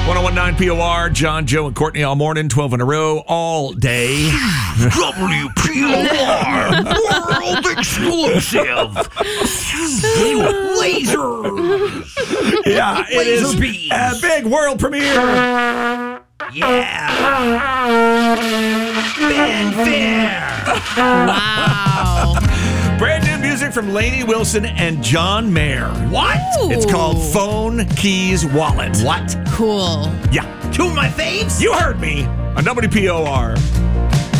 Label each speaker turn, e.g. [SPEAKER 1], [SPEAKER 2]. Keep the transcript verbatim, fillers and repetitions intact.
[SPEAKER 1] one oh one point nine P O R, John, Joe, and Courtney all morning, twelve in a row, all day.
[SPEAKER 2] W P O R, world exclusive. Lasers.
[SPEAKER 1] Yeah, it
[SPEAKER 2] Laser
[SPEAKER 1] is
[SPEAKER 2] beams.
[SPEAKER 1] a big world premiere.
[SPEAKER 2] Yeah. Fanfare.
[SPEAKER 3] Wow.
[SPEAKER 1] Brand new music from Lainey Wilson and John Mayer.
[SPEAKER 2] What?
[SPEAKER 1] It's called Phone Keys Wallet.
[SPEAKER 2] What?
[SPEAKER 3] Cool.
[SPEAKER 1] Yeah.
[SPEAKER 2] Two of my faves?
[SPEAKER 1] You heard me on W P O R.